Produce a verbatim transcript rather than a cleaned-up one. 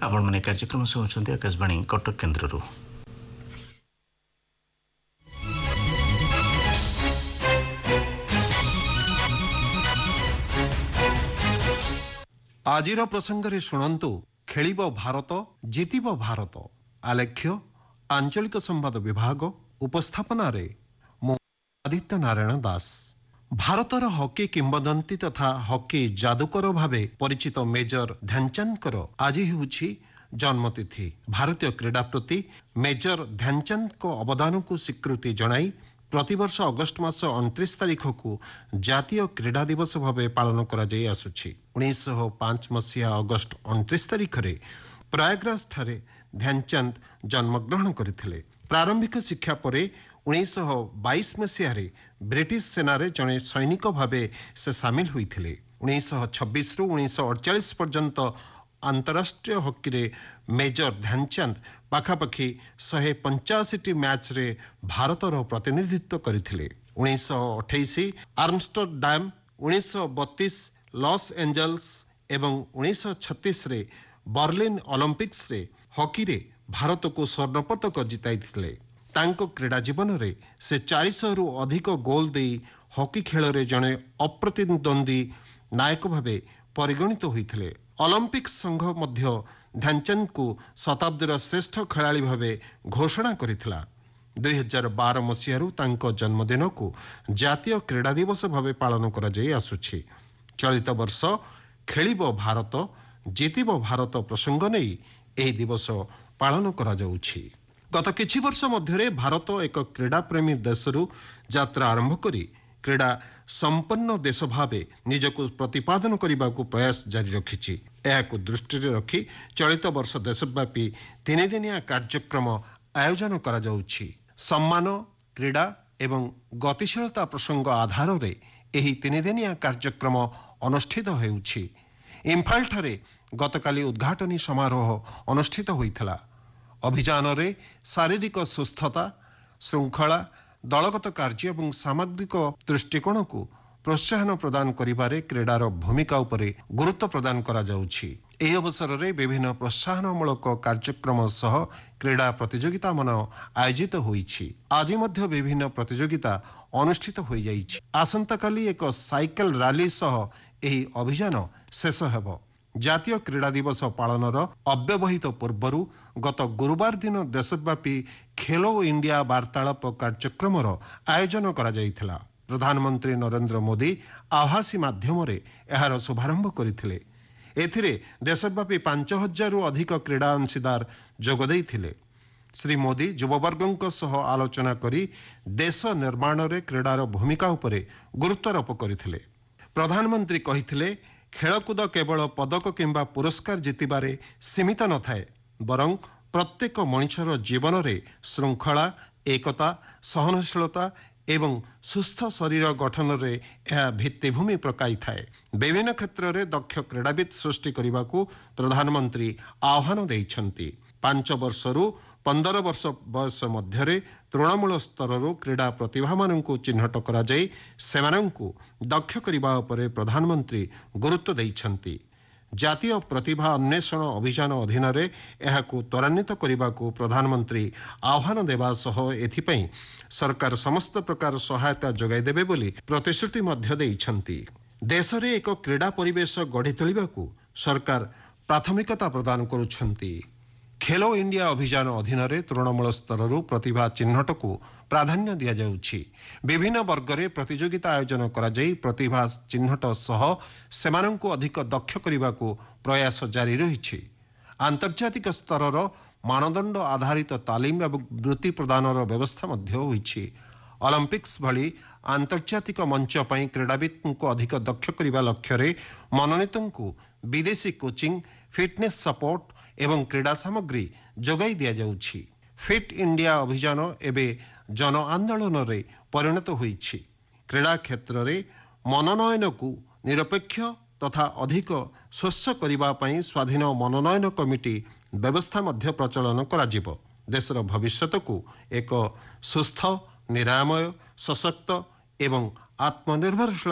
आपण माने कार्यक्रम सुनुछन्ती आकाशवाणी कटक केन्द्रରୁ। आजिर प्रसंगरे शुणन्तु खेलिब भारत जितिब भारत आलेख्य आंचलिक संवाद विभाग उपस्थापना रे मु आदित्य नारायण दास। भारतर हॉकी किंबदंती तथा हॉकी जादूकर भावे परिचित मेजर ध्यानचंद आज होउछि जन्मतिथि। भारतीय क्रीड़ा प्रति मेजर ध्यानचंद को अवदान को स्वीकृति जणाई प्रतिवर्ष अगस्ट मास उनतीस तारिख को जातीय क्रीड़ा दिवस भावे पालन करा जाई आसुछि। उन्नीस सौ पाँच मसीहा अगस्ट उनतीस तारिख रे प्रयागराज ठारे ध्यानचंद जन्मग्रहण करथिले। प्रारंभिक शिक्षा परे उन्नीस सौ बाईस मसीहा रे ब्रिटिश सेना रे जणे सैनिक भावे से सामिल होइथिले। उन्नीस सौ छब्बीस रु उन्नीस सौ अड़चालीस पर्यंत अंतरराष्ट्रीय हॉकी रे मेजर ध्यानचंद पाखापाखि शहे पंचाशी मैच रे भारतर प्रतिनिधित्व करथिले। उन्नीस सौ अठाईस आर्मस्टरडाम, उन्नीस सौ बत्तीस लॉस एंजल्स एवं उन्नीस सौ छत्तीस रे बर्लिन ओलंपिक्स रे हॉकी रे भारत को स्वर्ण पदक जिताइथिले। तांको क्रीड़ा जीवन रे से चार सौ रु अधिक गोल देई हॉकी खेल रे जणे अप्रतिद्वंदी नायक भावे परिगणित होइथिले। ओलंपिक संघ मध्य ध्यानचंद को शताब्दीर श्रेष्ठ खेलाड़ी भावे घोषणा करिथिला। दुई हजार बार मसीहारू तांको जन्मदिन को जातीय क्रीड़ा दिवस भावे पालन करा जाई आसुछि। चलित वर्ष खेलिब भारत जितिब भारत प्रसंग नहीं एही दिवस पालन करा जाउछि। गत किछि वर्ष मध्यरे भारत एक क्रीड़ा प्रेमी देशरू यात्रा आरंभ करी क्रीड़ा संपन्न देश भावे निजको प्रतिपादन करने को प्रयास जारी रखिछि। एहाकु दृष्टि रखी चलित वर्ष देशव्यापी तीन दिनिया कार्यक्रम आयोजन करा जाउछि। सम्मान, क्रीड़ा एवं गतिशीलता प्रसंग आधार रे एही तीन दिनिया कार्यक्रम अनुष्ठित हेउछि। इम्फाल ठारे गतकाली उद्घाटनी समारोह अनुष्ठित होइथिला। अभियान रे शारीरिक सुस्थता, श्रृंखला, दलगत कार्य एवं सामग्रिक दृष्टिकोण को प्रोत्साहन प्रदान करिबारे क्रीडार भूमिका उपरे गुरुत्व प्रदान करा जाउछि। एही अवसर रे विभिन्न प्रोत्साहनमूलक कार्यक्रम सह क्रीड़ा प्रतियोगिता मन आयोजित होईछि। आज मध्य विभिन्न प्रतियोगिता अनुष्ठित होई जाइछि। आसंता काली एक साइकेल रैली सह एही अभियान शेष हेबो। जातीय क्रीड़ा दिवस पालनर अव्यवहित पूर्वरु गत गुरुवार दिन देशव्यापी खेलो इंडिया वार्तालाप कार्यक्रमर आयोजन करा जाइथिला। प्रधानमंत्री नरेंद्र मोदी आभासी माध्यम रे एहार शुभारंभ करथिले। एथिरे देशव्यापी पांच हजार रु अधिक क्रीड़ा अंशीदार जोग दैथिले। श्री मोदी युववर्गଙ୍କ सह आलोचना करी देश निर्माण रे क्रीडार भूमिका उपरे गुरुत्वारोप करथिले। प्रधानमंत्री कहिथिले खेलकूद केवल पदक किंबा पुरस्कार जितिबारे सीमित न थाए, बरं प्रत्येक मनुष्यर जीवन रे श्रृंखला, एकता, सहनशीलता एवं सुस्थ शरीर गठन रे यह भित्तिभूमि प्रकाई थाए। विभिन्न क्षेत्र रे दक्ष क्रीड़ाविद सृष्टि करने को प्रधानमंत्री आह्वान देइछन्ति। पांच वर्षरू पंदर वर्ष बयस मध्य तृणमूल स्तर क्रीड़ा प्रतिभा मानू चिन्हट करा जाई सेमानंकु दक्ष करने उपरे प्रधानमंत्री गुरुत्व देइछन्ति। जातीय प्रतिभा अन्वेषण अभियान अधीन रे एहाकु त्वरान्वित करने को प्रधानमंत्री आह्वान देवा सह एथिपई सरकार समस्त प्रकार सहायता जोगाई देबे बोली प्रतिश्रुति मध्य देइछन्ति। देश रे एक क्रीड़ा परिवेश गढ़ी तोलिबाकु सरकार प्राथमिकता प्रदान करुछन्ति। खेलो इंडिया अभियान अधीन रे तृणमूल स्तर प्रतिभा चिन्हट को प्राधान्य दिया जाउछि। विभिन्न वर्ग रे प्रतियोगिता आयोजन करा जाई प्रतिभा चिन्हट सह सेमानंकु अधिक दक्ष करने को प्रयास जारी रहिछि। आंतर्जातिक स्तर मानदंड आधारित तालीम एवं वृत्ति प्रदानर व्यवस्था मध्य होइछि। ओलंपिक्स भली आंतर्जातिक मंच पई क्रीड़ाविद को अधिक दक्ष करने लक्ष्य रे मनोनीतंकु विदेशी कोचिंग, फिटनेस सपोर्ट एवं क्रीड़ा सामग्री जोगाई दिया जाउछि। फिट इंडिया अभियान एबे जन आंदोलन रे परिणत होइछि। क्रीड़ा क्षेत्र रे मनोनयन को निरपेक्ष तथा अधिक स्वच्छ करबा पई स्वाधीन मनोनयन कमिटी व्यवस्था मध्य प्रचलन करा जिवो। देशर भविष्यत को एक सुस्थ, निरामय, सशक्त एवं आत्मनिर्भरशील